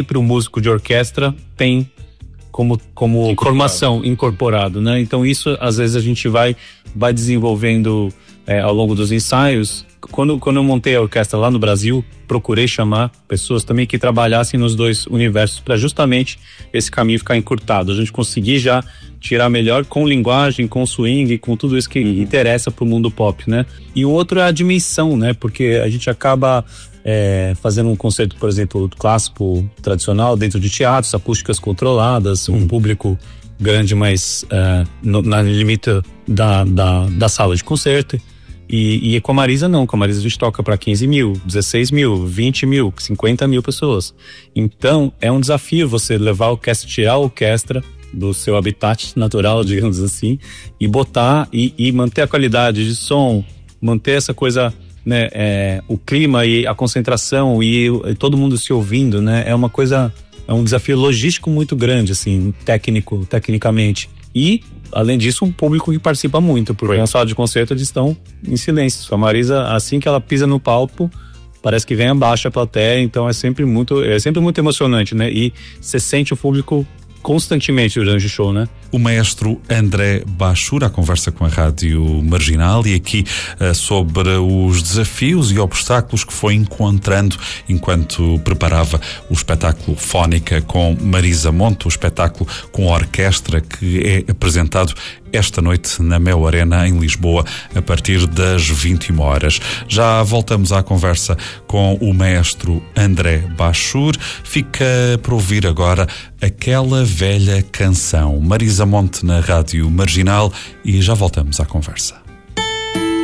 sempre o músico de orquestra tem como formação incorporado, né? Então isso às vezes a gente vai desenvolvendo ao longo dos ensaios. Quando eu montei a orquestra lá no Brasil, procurei chamar pessoas também que trabalhassem nos dois universos para justamente esse caminho ficar encurtado. A gente conseguir já tirar melhor com linguagem, com swing, com tudo isso que interessa pro mundo pop, né? E o outro é a dimensão, né? Porque a gente acaba fazendo um concerto, por exemplo, clássico, tradicional, dentro de teatros, acústicas controladas, um público grande, mas na limite da sala de concerto. E com a Marisa não, com a Marisa a gente toca para 15 mil, 16 mil, 20 mil, 50 mil pessoas. Então é um desafio você levar a orquestra, tirar a orquestra do seu habitat natural, digamos assim, e botar e manter a qualidade de som, manter essa coisa, né, o clima e a concentração e todo mundo se ouvindo, né, é um desafio logístico muito grande, assim, tecnicamente. E além disso, um público que participa muito, porque na sala de concerto eles estão em silêncio. A Marisa, assim que ela pisa no palco, parece que vem abaixo a plateia, então é sempre muito emocionante, né? E você sente o público constantemente durante o show, né? O maestro André Bachur, à conversa com a Rádio Marginal, e aqui sobre os desafios e obstáculos que foi encontrando enquanto preparava o espetáculo Fónica com Marisa Monte, o espetáculo com a orquestra que é apresentado esta noite na Mel Arena em Lisboa a partir das 21 horas. Já voltamos à conversa com o maestro André Bachur. Fica por ouvir agora Aquela Velha Canção. Marisa Monte na Rádio Marginal, e já voltamos à conversa.